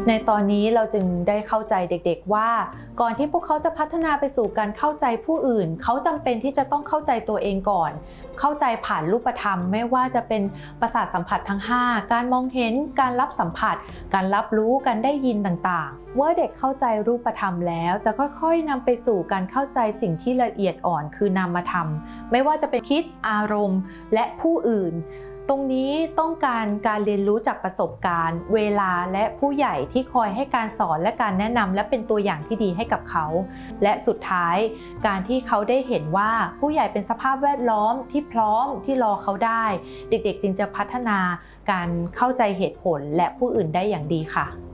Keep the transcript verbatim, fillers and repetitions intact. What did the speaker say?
ในตอนนี้เราจึงได้เข้าใจเด็กๆว่าก่อนที่พวกเขาจะพัฒนาไปสู่การเข้าใจผู้อื่นเขาจำเป็นที่จะต้องเข้าใจตัวเองก่อนเข้าใจผ่านรูปธรรมไม่ว่าจะเป็นประสาทสัมผัสทั้งห้าการมองเห็นการรับสัมผัสการรับรู้การได้ยินต่างๆเมื่อเด็กเข้าใจรูปธรรมแล้วจะค่อยๆนำไปสู่การเข้าใจสิ่งที่ละเอียดอ่อนคือนามธรรมไม่ว่าจะเป็นคิดอารมณ์และผู้อื่นตรงนี้ต้องการการเรียนรู้จากประสบการณ์เวลาและผู้ใหญ่ที่คอยให้การสอนและการแนะนำและเป็นตัวอย่างที่ดีให้กับเขาและสุดท้ายการที่เขาได้เห็นว่าผู้ใหญ่เป็นสภาพแวดล้อมที่พร้อมที่รอเขาได้เด็กๆจึงจะพัฒนาการเข้าใจเหตุผลและผู้อื่นได้อย่างดีค่ะ